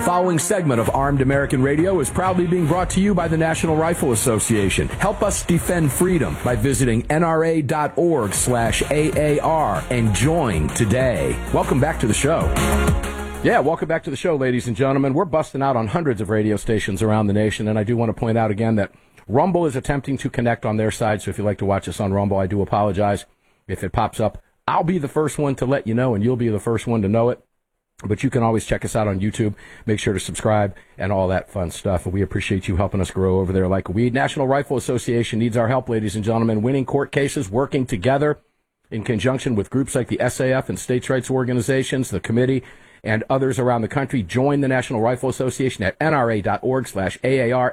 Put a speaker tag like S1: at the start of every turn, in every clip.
S1: following segment of Armed American Radio is proudly being brought to you by the National Rifle Association. Help us defend freedom by visiting nra.org/AAR and join today. Welcome back to the show. Yeah, welcome back to the show, ladies and gentlemen. We're busting out on hundreds of radio stations around the nation, and I do want to point out again that Rumble is attempting to connect on their side, so if you'd like to watch us on Rumble, I do apologize. If it pops up, I'll be the first one to let you know, and you'll be the first one to know it. But you can always check us out on YouTube. Make sure to subscribe and all that fun stuff. And we appreciate you helping us grow over there like a weed. National Rifle Association needs our help, ladies and gentlemen. Winning court cases, working together in conjunction with groups like the SAF and states' rights organizations, the committee, and others around the country. Join the National Rifle Association at nra.org/AAR,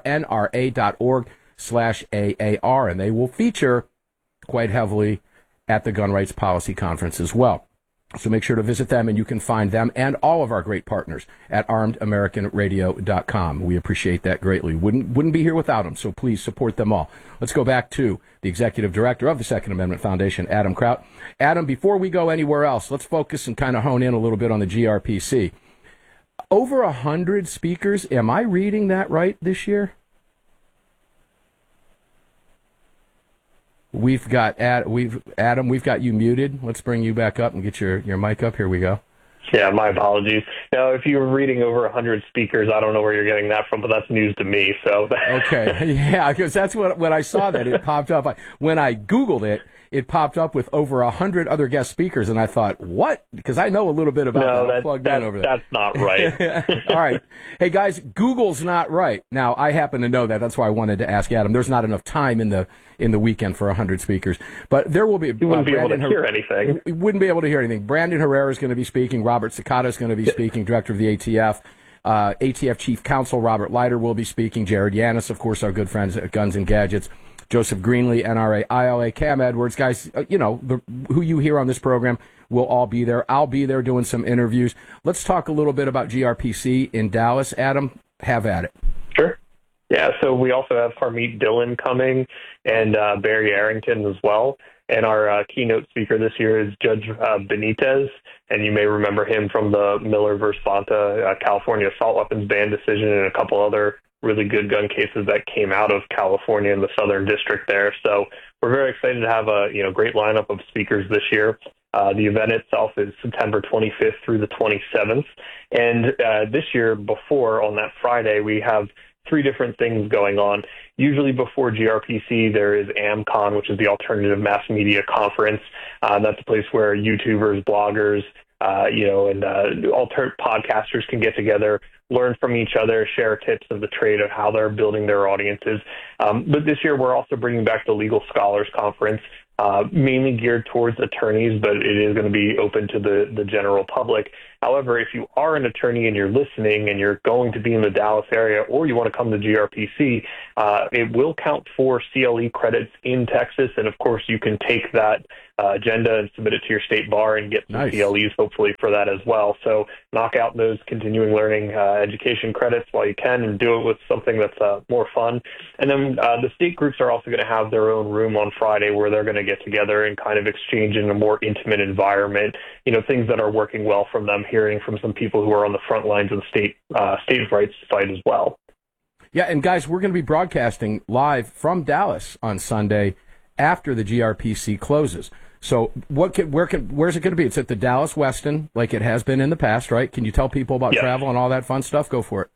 S1: nra.org/AAR, and they will feature quite heavily at the Gun Rights Policy Conference as well. So make sure to visit them, and you can find them and all of our great partners at armedamericanradio.com. We appreciate that greatly. Wouldn't be here without them, so please support them all. Let's go back to the Executive Director of the Second Amendment Foundation, Adam Kraut. Adam, before we go anywhere else, let's focus and kind of hone in a little bit on the GRPC. Over 100 speakers. Am I reading that right this year? We've got Adam. We've got you muted. Let's bring you back up and get your mic up. Here we go.
S2: Yeah, my apologies. Now, if you were reading over 100 speakers, I don't know where you're getting that from, but that's news to me. So
S1: okay, yeah, because that's when I saw that it popped up. When I Googled it, it popped up with over 100 other guest speakers, and I thought, what? Because I know a little bit about that. Plugged in over there.
S2: That's not right.
S1: All right. Hey, guys, Google's not right. Now, I happen to know that. That's why I wanted to ask Adam. There's not enough time in the weekend for 100 speakers. But there will be...
S2: You wouldn't be able to hear anything.
S1: We wouldn't be able to hear anything. Brandon Herrera is going to be speaking. Robert Cicada is going to be speaking, director of the ATF. ATF Chief Counsel Robert Leiter will be speaking. Jared Yanis, of course, our good friends at Guns and Gadgets. Joseph Greenlee, NRA, ILA, Cam Edwards, guys, who you hear on this program will all be there. I'll be there doing some interviews. Let's talk a little bit about GRPC in Dallas. Adam, have at it.
S2: Sure. Yeah, so we also have Harmeet Dillon coming and Barry Arrington as well. And our keynote speaker this year is Judge Benitez, and you may remember him from the Miller versus Bonta California assault weapons ban decision and a couple other really good gun cases that came out of California in the Southern District there. So we're very excited to have a great lineup of speakers this year. The event itself is September 25th through the 27th. And this year, on that Friday, we have 3 different things going on. Usually before GRPC, there is AmCon, which is the Alternative Mass Media Conference. That's a place where YouTubers, bloggers, and alternate podcasters can get together, learn from each other, share tips of the trade of how they're building their audiences. But this year, we're also bringing back the Legal Scholars Conference, mainly geared towards attorneys, but it is going to be open to the general public. However, if you are an attorney and you're listening and you're going to be in the Dallas area or you want to come to GRPC, it will count for CLE credits in Texas. And, of course, you can take that agenda and submit it to your state bar and get some CLEs, hopefully, for that as well. So knock out those continuing learning education credits while you can and do it with something that's more fun. And then the state groups are also going to have their own room on Friday where they're going to get together and kind of exchange in a more intimate environment, things that are working well from them, hearing from some people who are on the front lines of the state rights fight as well.
S1: Yeah, and guys, we're going to be broadcasting live from Dallas on Sunday after the GRPC closes. So where's it going to be? It's at the Dallas Westin, like it has been in the past, right? Can you tell people about travel and all that fun stuff? Go for it.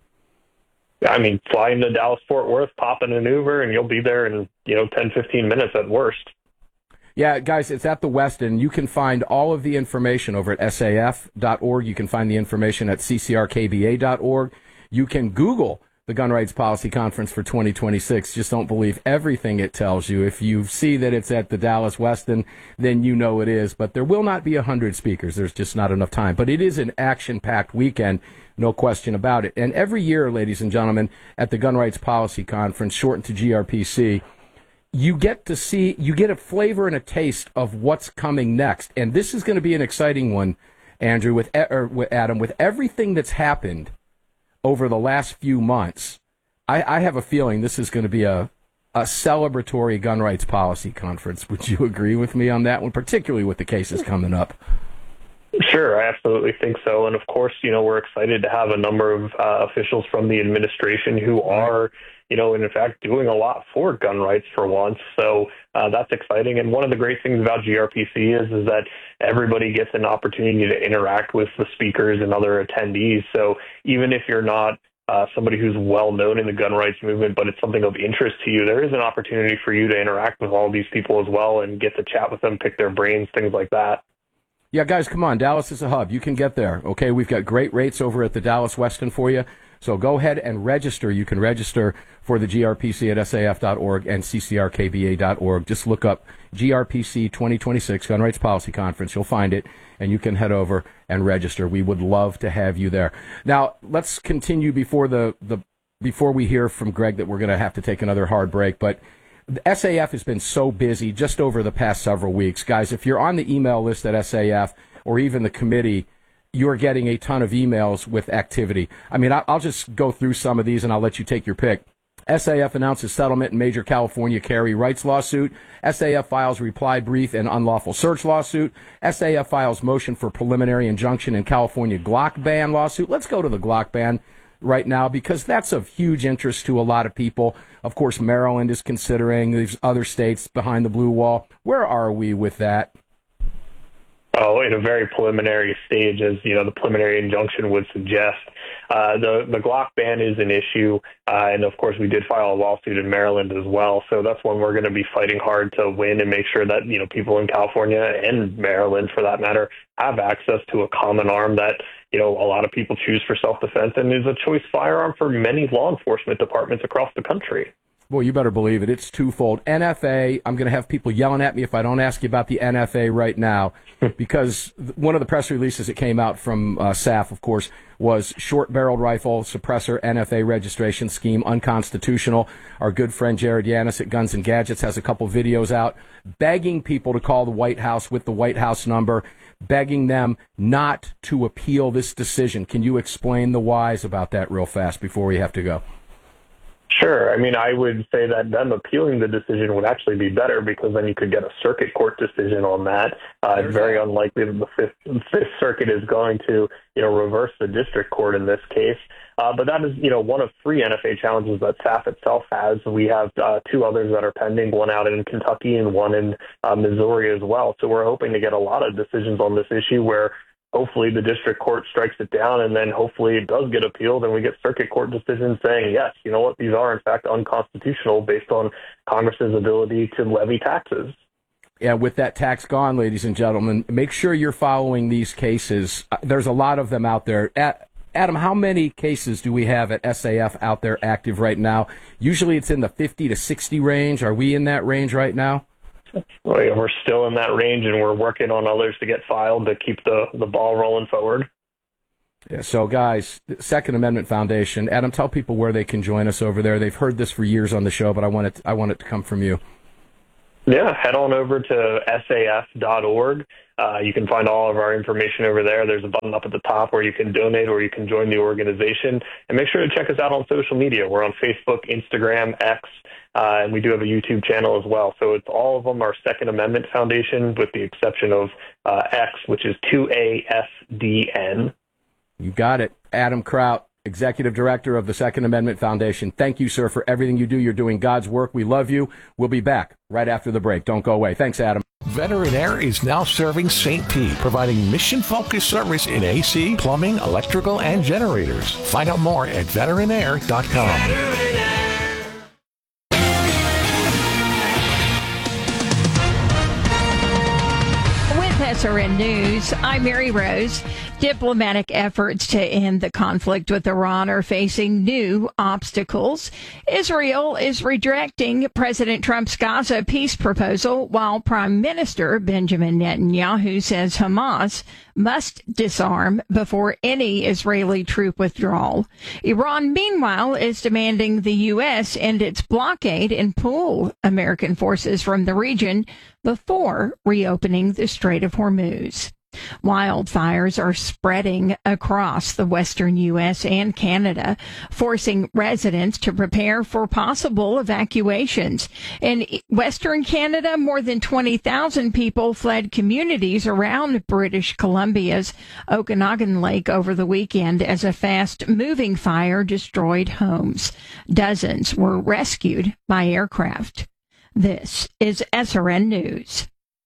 S2: I mean, fly into Dallas-Fort Worth, pop in an Uber, and you'll be there in 10, 15 minutes at worst.
S1: Yeah, guys, it's at the Westin. You can find all of the information over at saf.org. You can find the information at ccrkba.org. You can Google the Gun Rights Policy Conference for 2026. Just don't believe everything it tells you. If you see that it's at the Dallas Westin, then you know it is. But there will not be 100 speakers. There's just not enough time. But it is an action-packed weekend, no question about it. And every year, ladies and gentlemen, at the Gun Rights Policy Conference, shortened to GRPC, you get a flavor and a taste of what's coming next. And this is going to be an exciting one, Andrew, with Adam, with everything that's happened over the last few months. I have a feeling this is going to be a celebratory gun rights policy conference. Would you agree with me on that one, particularly with the cases coming up?
S2: Sure, I absolutely think so. And of course, we're excited to have a number of officials from the administration who are, in fact, doing a lot for gun rights for once. So that's exciting. And one of the great things about GRPC is that everybody gets an opportunity to interact with the speakers and other attendees. So even if you're not somebody who's well known in the gun rights movement, but it's something of interest to you, there is an opportunity for you to interact with all these people as well and get to chat with them, pick their brains, things like that.
S1: Yeah, guys, come on. Dallas is a hub. You can get there, okay? We've got great rates over at the Dallas Westin for you. So go ahead and register. You can register for the GRPC at SAF.org and CCRKBA.org. Just look up GRPC 2026 Gun Rights Policy Conference. You'll find it, and you can head over and register. We would love to have you there. Now, let's continue before we hear from Greg that we're going to have to take another hard break. But the SAF has been so busy just over the past several weeks. Guys, if you're on the email list at SAF or even the committee, you're getting a ton of emails with activity. I mean, I'll just go through some of these and I'll let you take your pick. SAF announces settlement in major California carry rights lawsuit. SAF files reply brief in unlawful search lawsuit. SAF files motion for preliminary injunction in California Glock ban lawsuit. Let's go to the Glock ban right now because that's of huge interest to a lot of people. Of course, Maryland is considering. There's other states behind the blue wall. Where are we with that?
S2: Oh, in a very preliminary stage, as the preliminary injunction would suggest. The Glock ban is an issue, and of course we did file a lawsuit in Maryland as well. So that's one we're going to be fighting hard to win and make sure that people in California and Maryland, for that matter, have access to a common arm that a lot of people choose for self-defense and is a choice firearm for many law enforcement departments across the country.
S1: Well, you better believe it. It's twofold. NFA, I'm going to have people yelling at me if I don't ask you about the NFA right now, because one of the press releases that came out from SAF, of course, was short-barreled rifle suppressor NFA registration scheme unconstitutional. Our good friend Jared Yanis at Guns and Gadgets has a couple videos out begging people to call the White House with the White House number, begging them not to appeal this decision. Can you explain the whys about that real fast before we have to go?
S2: Sure. I mean, I would say that them appealing the decision would actually be better because then you could get a circuit court decision on that. It's very unlikely that the Fifth Circuit is going to, reverse the district court in this case. But that is, one of three NFA challenges that SAF itself has. We have two others that are pending, one out in Kentucky and one in Missouri as well. So we're hoping to get a lot of decisions on this issue where hopefully the district court strikes it down, and then hopefully it does get appealed, and we get circuit court decisions saying, yes, you know what, these are in fact unconstitutional based on Congress's ability to levy taxes.
S1: Yeah, with that tax gone, ladies and gentlemen, make sure you're following these cases. There's a lot of them out there. Adam, how many cases do we have at SAF out there active right now? Usually it's in the 50 to 60 range. Are we in that range right now?
S2: Well, yeah, we're still in that range, and we're working on others to get filed to keep the ball rolling forward.
S1: Yeah, so, guys, Second Amendment Foundation. Adam, tell people where they can join us over there. They've heard this for years on the show, but I want it to come from you.
S2: Yeah, head on over to SAF.org. You can find all of our information over there. There's a button up at the top where you can donate or you can join the organization. And make sure to check us out on social media. We're on Facebook, Instagram, X, and we do have a YouTube channel as well. So it's all of them are Second Amendment Foundation with the exception of X, which is 2ASDN.
S1: You got it. Adam Kraut, Executive Director of the Second Amendment Foundation. Thank you, sir, for everything you do. You're doing God's work. We love you. We'll be back right after the break. Don't go away. Thanks, Adam.
S3: Veteran Air is now serving St. Pete, providing mission-focused service in AC, plumbing, electrical, and generators. Find out more at veteranair.com.
S4: SRN News, I'm Mary Rose. Diplomatic efforts to end the conflict with Iran are facing new obstacles. Israel is rejecting President Trump's Gaza peace proposal, while Prime Minister Benjamin Netanyahu says Hamas must disarm before any Israeli troop withdrawal. Iran, meanwhile, is demanding the U.S. end its blockade and pull American forces from the region before reopening the Strait of Hormuz. Wildfires are spreading across the western U.S. and Canada, forcing residents to prepare for possible evacuations. In western Canada, more than 20,000 people fled communities around British Columbia's Okanagan Lake over the weekend as a fast-moving fire destroyed homes. Dozens were rescued by aircraft. This is SRN News.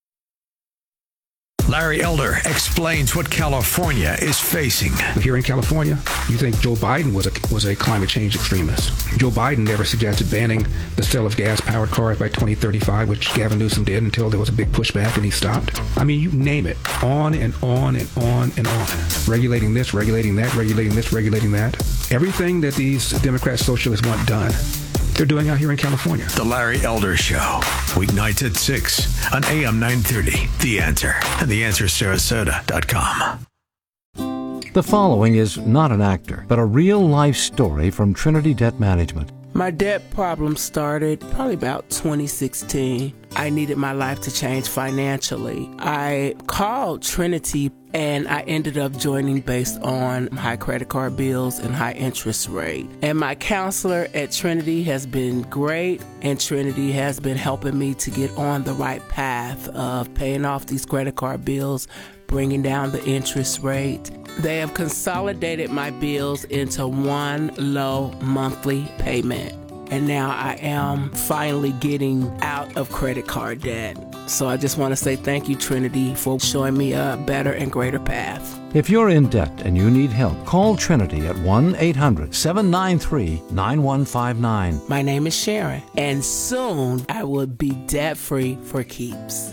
S5: Larry Elder explains what California is facing.
S6: Here in California, you think Joe Biden was a climate change extremist. Joe Biden never suggested banning the sale of gas-powered cars by 2035, which Gavin Newsom did until there was a big pushback and he stopped. I mean, you name it. On and on and on and on. Regulating this, regulating that, regulating this, regulating that. Everything that these Democrat socialists want done, they're doing out here in California.
S5: The Larry Elder Show, weeknights at 6 on AM 930. The Answer and TheAnswerSarasota.com.
S7: The following is not an actor, but a real-life story from Trinity Debt Management.
S8: My debt problem started probably about 2016. I needed my life to change financially. I called Trinity and I ended up joining based on high credit card bills and high interest rate. And my counselor at Trinity has been great, and Trinity has been helping me to get on the right path of paying off these credit card bills, bringing down the interest rate. They have consolidated my bills into one low monthly payment. And now I am finally getting out of credit card debt. So I just want to say thank you, Trinity, for showing me a better and greater path.
S7: If you're in debt and you need help, call Trinity at 1-800-793-9159.
S8: My name is Sharon, and soon I will be debt-free for keeps.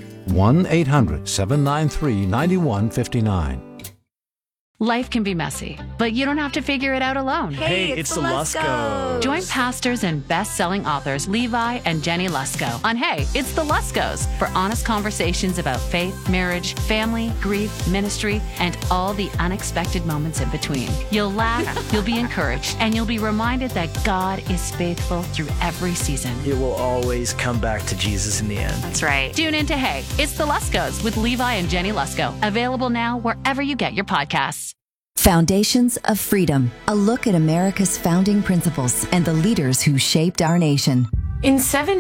S7: 1-800-793-9159.
S9: Life can be messy, but you don't have to figure it out alone.
S10: Hey, it's the Luskos.
S9: Join pastors and best-selling authors Levi and Jenny Lusko on Hey, It's the Luskos for honest conversations about faith, marriage, family, grief, ministry, and all the unexpected moments in between. You'll laugh, you'll be encouraged, and you'll be reminded that God is faithful through every season.
S10: It will always come back to Jesus in the end.
S9: That's right. Tune in to Hey, It's the Luskos with Levi and Jenny Lusko. Available now wherever you get your podcasts.
S11: Foundations of Freedom, a look at America's founding principles and the leaders who shaped our nation.
S12: In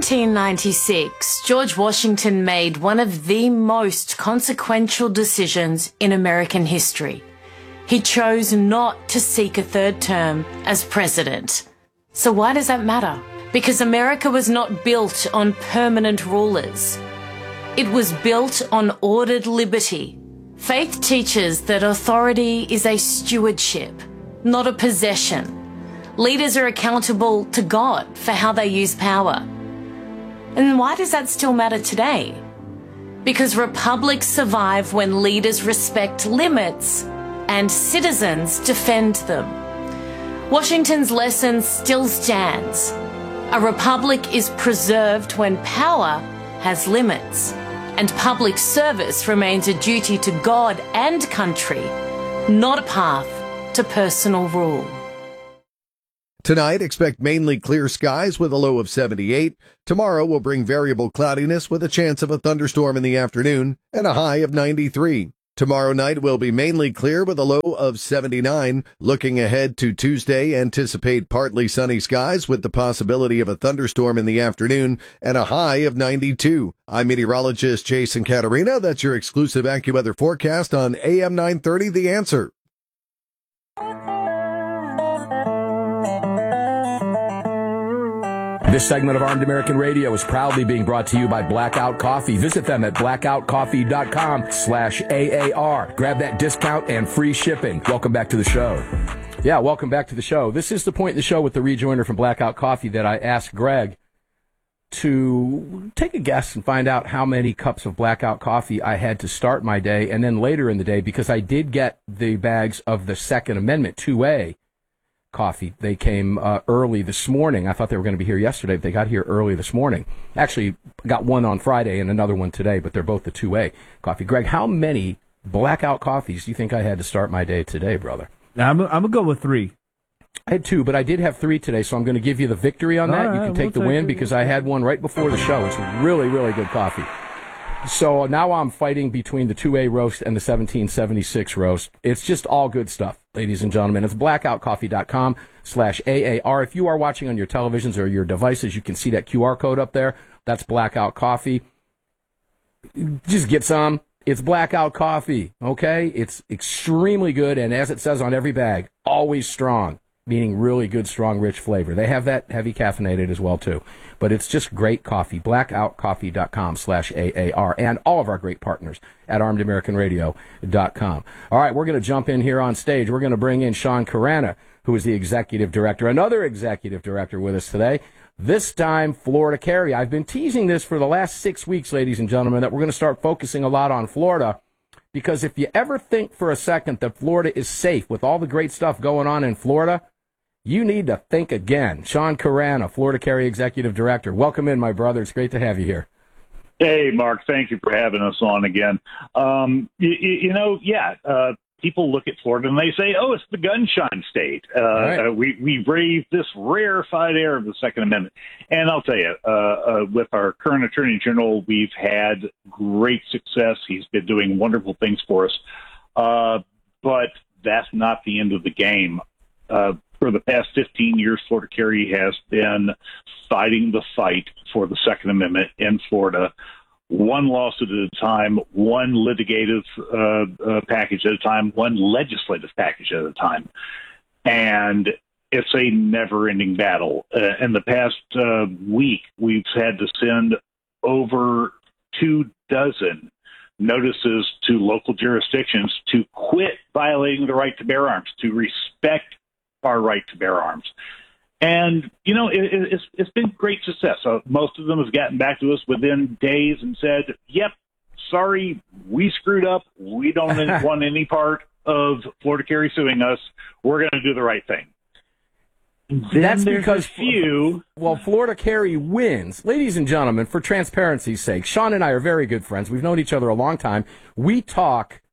S12: 1796, George Washington made one of the most consequential decisions in American history. He chose not to seek a third term as president. So why does that matter? Because America was not built on permanent rulers. It was built on ordered liberty. Faith teaches that authority is a stewardship, not a possession. Leaders are accountable to God for how they use power. And why does that still matter today? Because republics survive when leaders respect limits and citizens defend them. Washington's lesson still stands. A republic is preserved when power has limits. And public service remains a duty to God and country, not a path to personal rule.
S13: Tonight, expect mainly clear skies with a low of 78. Tomorrow will bring variable cloudiness with a chance of a thunderstorm in the afternoon and a high of 93. Tomorrow night will be mainly clear with a low of 79. Looking ahead to Tuesday, anticipate partly sunny skies with the possibility of a thunderstorm in the afternoon and a high of 92. I'm meteorologist Jason Caterina. That's your exclusive AccuWeather forecast on AM 930, The Answer.
S1: This segment of Armed American Radio is proudly being brought to you by Blackout Coffee. Visit them at blackoutcoffee.com/AAR. Grab that discount and free shipping. Welcome back to the show. Yeah, welcome back to the show. This is the point in the show with the rejoiner from Blackout Coffee that I asked Greg to take a guess and find out how many cups of Blackout Coffee I had to start my day, and then later in the day, because I did get the bags of the Second Amendment 2A coffee. They came early this morning. I thought they were going to be here yesterday, but they got here early this morning. Actually, got one on Friday and another one today, but they're both the 2A coffee. Greg, how many Blackout coffees do you think I had to start my day today, brother?
S14: I'm going to go with 3.
S1: I had 2, but I did have 3 today, so I'm going to give you the victory on that. You can take the win because I had one right before the show. It's really, really good coffee. So now I'm fighting between the 2A roast and the 1776 roast. It's just all good stuff, ladies and gentlemen. It's blackoutcoffee.com/AAR. If you are watching on your televisions or your devices, you can see that QR code up there. That's Blackout Coffee. Just get some. It's Blackout Coffee, okay? It's extremely good, and as it says on every bag, always strong, meaning really good, strong, rich flavor. They have that heavy caffeinated as well, too. But it's just great coffee. Blackoutcoffee.com/AAR, and all of our great partners at armedamericanradio.com. All right, we're going to jump in here on stage. We're going to bring in Sean Carana, who is the executive director, another executive director with us today. This time, Florida Carry. I've been teasing this for the last 6 weeks, ladies and gentlemen, that we're going to start focusing a lot on Florida, because if you ever think for a second that Florida is safe with all the great stuff going on in Florida, you need to think again. Sean Carana, Florida Carry Executive Director. Welcome in, my brother. It's great to have you here.
S15: Hey, Mark. Thank you for having us on again. People look at Florida and they say, oh, it's the gunshine state.
S1: Right.
S15: We breathe this rarefied air of the Second Amendment. And I'll tell you, with our current Attorney General, we've had great success. He's been doing wonderful things for us. But that's not the end of the game. For the past 15 years, Florida Carry has been fighting the fight for the Second Amendment in Florida, one lawsuit at a time, one litigative package at a time, one legislative package at a time. And it's a never-ending battle. In the past week, we've had to send over 24 notices to local jurisdictions to quit violating the right to bear arms, to respect our right to bear arms. And, it's been great success. Most of them have gotten back to us within days and said, yep, sorry, we screwed up. We don't want any part of Florida Carry suing us. We're going to do the right thing.
S1: That's because Florida Carry wins. Ladies and gentlemen, for transparency's sake, Sean and I are very good friends. We've known each other a long time. We talk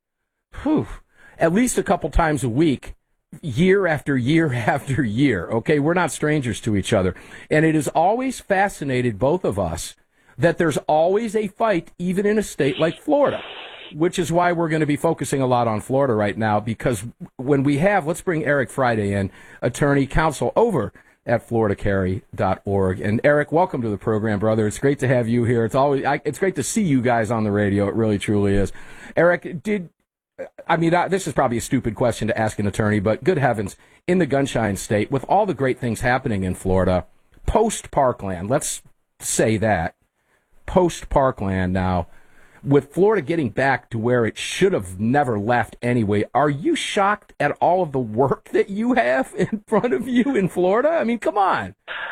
S1: at least a couple times a week, year after year after year, okay? We're not strangers to each other. And it has always fascinated both of us that there's always a fight, even in a state like Florida, which is why we're going to be focusing a lot on Florida right now, because when we have, let's bring Eric Friday in, attorney counsel over at floridacarry.org. And Eric, welcome to the program, brother. It's great to have you here. It's great to see you guys on the radio. It really, truly is. Eric, this is probably a stupid question to ask an attorney, but good heavens, in the gunshine state, with all the great things happening in Florida, post-Parkland, let's say that, post-Parkland now, with Florida getting back to where it should have never left anyway, are you shocked at all of the work that you have in front of you in Florida? I mean, come on.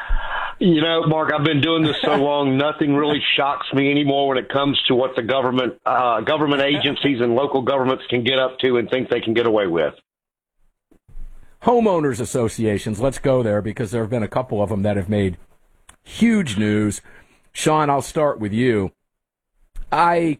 S16: Mark, I've been doing this so long, nothing really shocks me anymore when it comes to what the government agencies and local governments can get up to and think they can get away with.
S1: Homeowners associations, let's go there, because there have been a couple of them that have made huge news. Sean, I'll start with you. I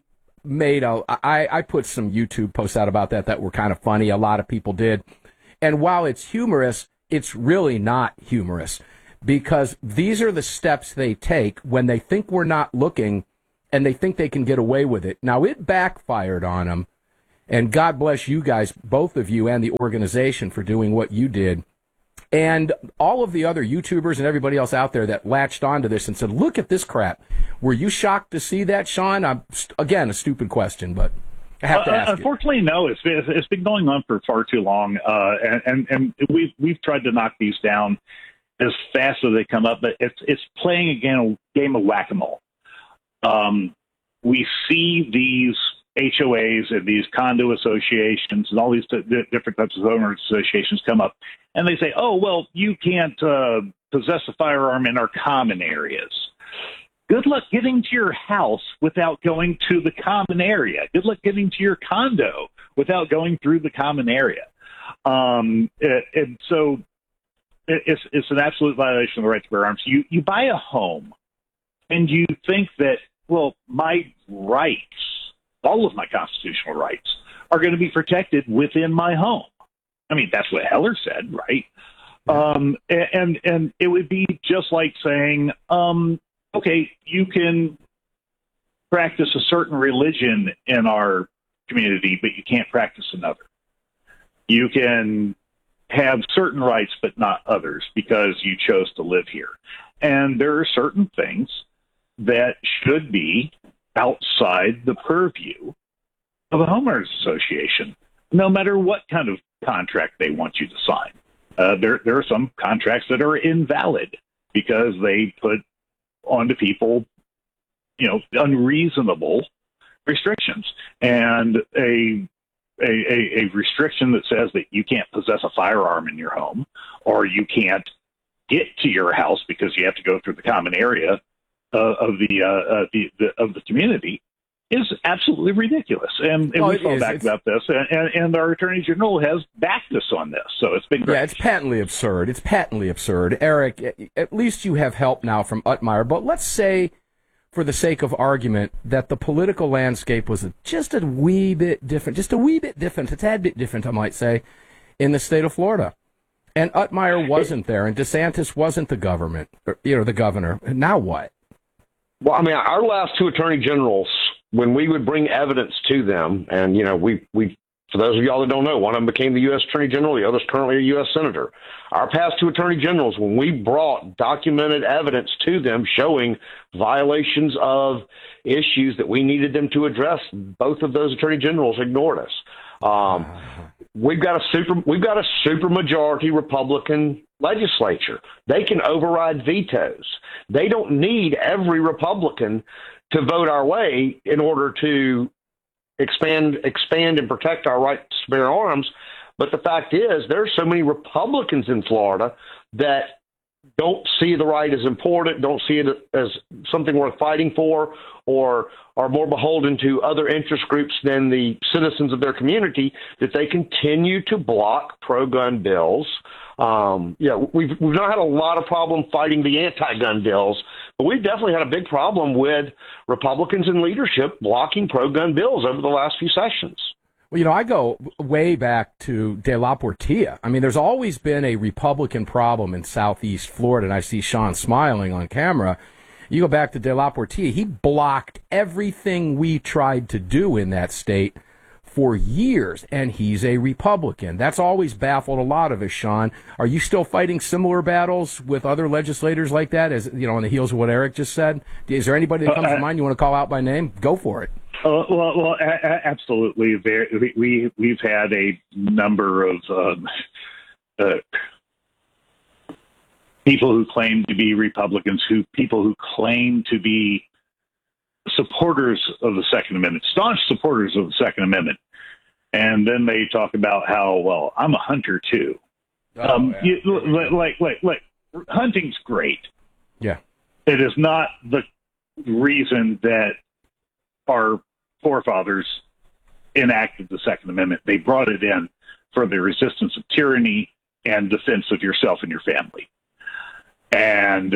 S1: put some YouTube posts out about that were kind of funny. A lot of people did. And while it's humorous, it's really not humorous, because these are the steps they take when they think we're not looking and they think they can get away with it. Now, it backfired on them, and God bless you guys, both of you, and the organization for doing what you did. And all of the other YouTubers and everybody else out there that latched onto this and said, look at this crap. Were you shocked to see that, Sean? Again, a stupid question, but I have to ask
S15: unfortunately, no. It's been going on for far too long, and we've tried to knock these down as fast as they come up, but it's playing a game of whack-a-mole. We see these HOAs and these condo associations and all these different types of owner associations come up, and they say, oh, well, you can't possess a firearm in our common areas. Good luck getting to your house without going to the common area. Good luck getting to your condo without going through the common area. And so it's an absolute violation of the right to bear arms. You buy a home and you think that, well, my rights, all of my constitutional rights, are going to be protected within my home. I mean, that's what Heller said, right? And it would be just like saying, okay, you can practice a certain religion in our community, but you can't practice another. You can have certain rights, but not others, because you chose to live here. And there are certain things that should be outside the purview of a homeowners association, no matter what kind of contract they want you to sign. There are some contracts that are invalid because they put onto people, unreasonable restrictions. And a restriction that says that you can't possess a firearm in your home, or you can't get to your house because you have to go through the common area of the community, is absolutely ridiculous. And we thought back about this, and our Attorney General has backed us on this. So it's been great.
S1: Yeah, it's patently absurd. It's patently absurd. Eric, at least you have help now from Utmire, but let's say, for the sake of argument, that the political landscape was just a wee bit different, a tad bit different, I might say, in the state of Florida. And Utmire wasn't there, and DeSantis wasn't the the governor. Now what?
S16: Well, I mean, our last two attorney generals, when we would bring evidence to them, and, we for those of y'all that don't know, one of them became the U.S. Attorney General, the other's currently a U.S. Senator. Our past two attorney generals, when we brought documented evidence to them showing violations of issues that we needed them to address, both of those attorney generals ignored us. We've got a super majority Republican legislature. They can override vetoes. They don't need every Republican to vote our way in order to expand and protect our right to bear arms. But the fact is, there are so many Republicans in Florida that don't see the right as important, don't see it as something worth fighting for, or are more beholden to other interest groups than the citizens of their community, that they continue to block pro-gun bills. We've not had a lot of problem fighting the anti-gun bills, but we've definitely had a big problem with Republicans in leadership blocking pro-gun bills over the last few sessions.
S1: Well, I go way back to De La Portilla. I mean, there's always been a Republican problem in Southeast Florida, and I see Sean smiling on camera. You go back to De La Portilla, he blocked everything we tried to do in that state for years, and he's a Republican. That's always baffled a lot of us, Sean. Are you still fighting similar battles with other legislators like that, as on the heels of what Eric just said? Is there anybody that comes to mind you want to call out by name? Go for it.
S15: Absolutely. We've had a number of people who claim to be Republicans, people who claim to be supporters of the Second Amendment, staunch supporters of the Second Amendment. And then they talk about how, well, I'm a hunter too. Hunting's great.
S1: Yeah.
S15: It is not the reason that our forefathers enacted the Second Amendment. They brought it in for the resistance of tyranny and defense of yourself and your family. And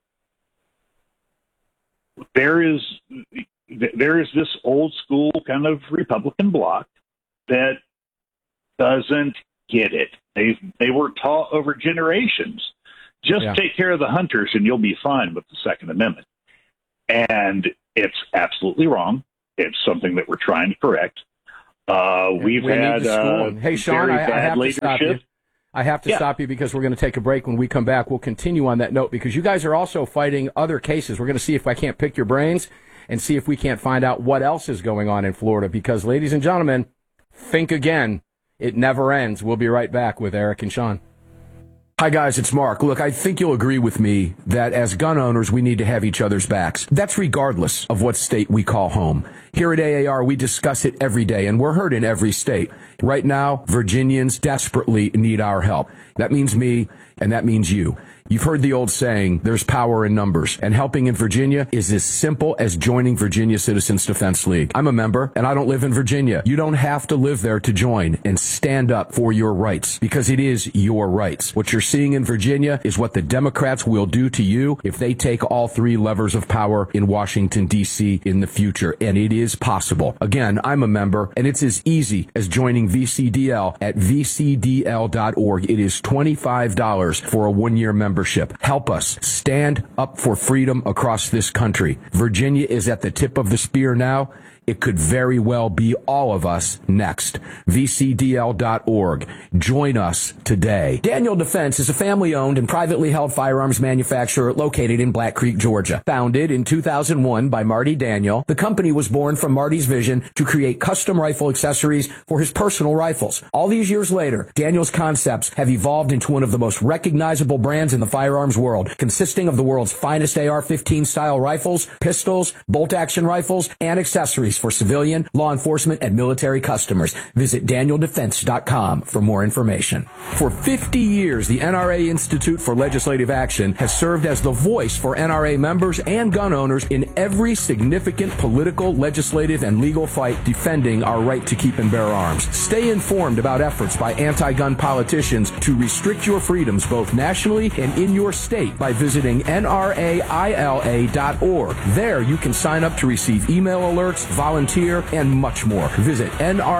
S15: there is this old school kind of Republican bloc that doesn't get it. They were taught over generations, just take care of the hunters and you'll be fine with the Second Amendment. And it's absolutely wrong. It's something that we're trying to correct. We've had
S1: hey, Sean,
S15: very
S1: I
S15: bad
S1: have
S15: leadership.
S1: To stop you. I have to stop you because we're going to take a break. When we come back, we'll continue on that note because you guys are also fighting other cases. We're going to see if I can't pick your brains and see if we can't find out what else is going on in Florida because, ladies and gentlemen, think again. It never ends. We'll be right back with Eric and Sean.
S17: Hi, guys, it's Mark. Look, I think you'll agree with me that as gun owners, we need to have each other's backs. That's regardless of what state we call home. Here at AAR, we discuss it every day, and we're heard in every state. Right now, Virginians desperately need our help. That means me, and that means you. You've heard the old saying, there's power in numbers, and helping in Virginia is as simple as joining Virginia Citizens Defense League. I'm a member, and I don't live in Virginia. You don't have to live there to join and stand up for your rights, because it is your rights. What you're seeing in Virginia is what the Democrats will do to you if they take all three levers of power in Washington, D.C. in the future, and it is possible. Again, I'm a member, and it's as easy as joining VCDL at vcdl.org. It is $25 for a one-year membership. Help us stand up for freedom across this country. Virginia is at the tip of the spear now. It could very well be all of us next. VCDL.org. Join us today. Daniel Defense is a family-owned and privately held firearms manufacturer located in Black Creek, Georgia. Founded in 2001 by Marty Daniel, the company was born from Marty's vision to create custom rifle accessories for his personal rifles. All these years later, Daniel's concepts have evolved into one of the most recognizable brands in the firearms world, consisting of the world's finest AR-15 style rifles, pistols, bolt-action rifles, and accessories for civilian, law enforcement, and military customers. Visit DanielDefense.com for more information. For 50 years, the NRA Institute for Legislative Action has served as the voice for NRA members and gun owners in every significant political, legislative, and legal fight defending our right to keep and bear arms. Stay informed about efforts by anti-gun politicians to restrict your freedoms both nationally and in your state by visiting NRAILA.org. There you can sign up to receive email alerts, volunteer, and much more. Visit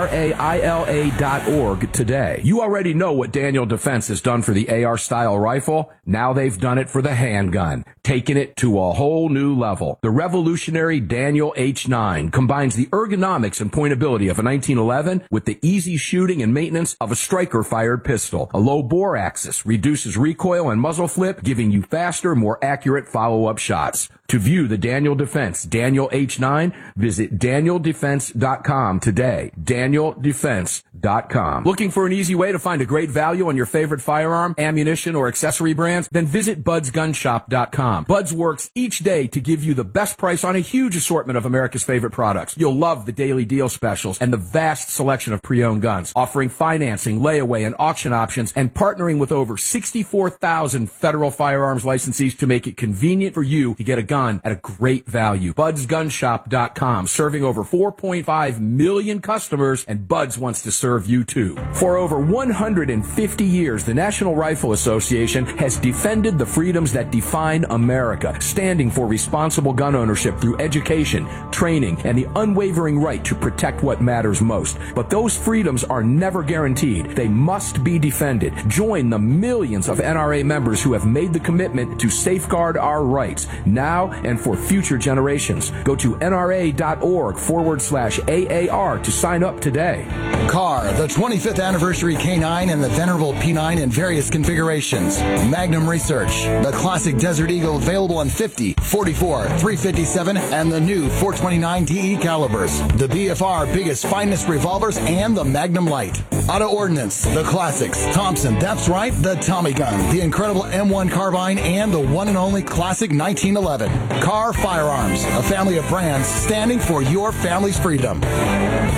S17: NRAILA.org today. You already know what Daniel Defense has done for the AR-style rifle. Now they've done it for the handgun, taking it to a whole new level. The revolutionary Daniel H9 combines the ergonomics and pointability of a 1911 with the easy shooting and maintenance of a striker-fired pistol. A low bore axis reduces recoil and muzzle flip, giving you faster, more accurate follow-up shots. To view the Daniel Defense Daniel H9, visit DanielDefense.com today. DanielDefense.com. Looking for an easy way to find a great value on your favorite firearm, ammunition, or accessory brands? Then visit BudsGunShop.com. Buds works each day to give you the best price on a huge assortment of America's favorite products. You'll love the daily deal specials and the vast selection of pre-owned guns, offering financing, layaway, and auction options, and partnering with over 64,000 federal firearms licensees to make it convenient for you to get a gun at a great value. BudsGunShop.com, serving over 4.5 million customers, and Buds wants to serve you too. For over 150 years, the National Rifle Association has defended the freedoms that define America, standing for responsible gun ownership through education, training, and the unwavering right to protect what matters most. But those freedoms are never guaranteed. They must be defended. Join the millions of NRA members who have made the commitment to safeguard our rights now and for future generations. Go to NRA.org/AAR to sign up today.
S18: CAR, the 25th anniversary K9 and the venerable P9 in various configurations. Magnum Research, the classic Desert Eagle available in 50, 44, 357, and the new 429 DE calibers. The BFR biggest, finest revolvers, and the Magnum Light. Auto Ordnance, the classics. Thompson, that's right, the Tommy gun, the incredible M1 carbine, and the one and only classic 1911. CAR Firearms, a family of brands standing for your family's freedom.